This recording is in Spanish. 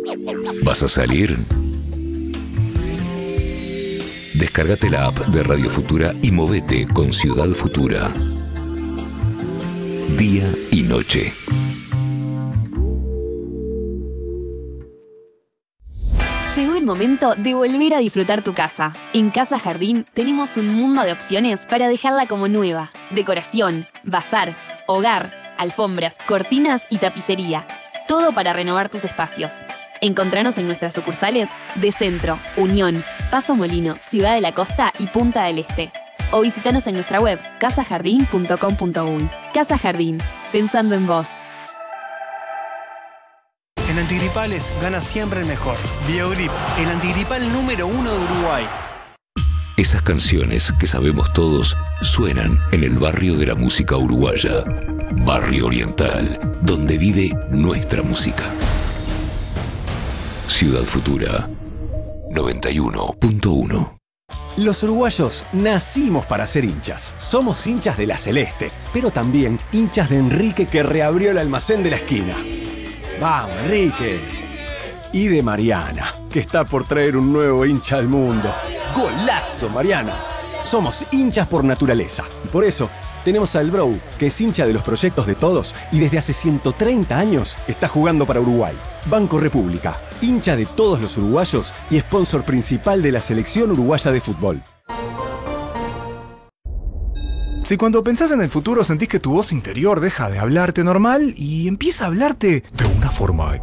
¿Vas a salir? Descárgate la app de Radio Futura y movete con Ciudad Futura. Día y noche. Llegó el momento de volver a disfrutar tu casa. En Casa Jardín tenemos un mundo de opciones para dejarla como nueva. Decoración, bazar, hogar, alfombras, cortinas y tapicería. Todo para renovar tus espacios. Encontranos en nuestras sucursales de Centro, Unión, Paso Molino, Ciudad de la Costa y Punta del Este. O visitanos en nuestra web casajardin.com.uy. Casa Jardín, pensando en vos. En antigripales gana siempre el mejor. Biogrip, el antigripal número 1 de Uruguay. Esas canciones que sabemos todos suenan en el barrio de la música uruguaya. Barrio Oriental, donde vive nuestra música. Ciudad Futura 91.1. Los uruguayos nacimos para ser hinchas. Somos hinchas de la Celeste, pero también hinchas de Enrique, que reabrió el almacén de la esquina. ¡Vamos, Enrique! Y de Mariana, que está por traer un nuevo hincha al mundo. ¡Golazo, Mariana! Somos hinchas por naturaleza y por eso tenemos al Bro, que es hincha de los proyectos de todos y desde hace 130 años está jugando para Uruguay. Banco República, hincha de todos los uruguayos y sponsor principal de la selección uruguaya de fútbol. Si cuando pensás en el futuro sentís que tu voz interior deja de hablarte normal y empieza a hablarte de una forma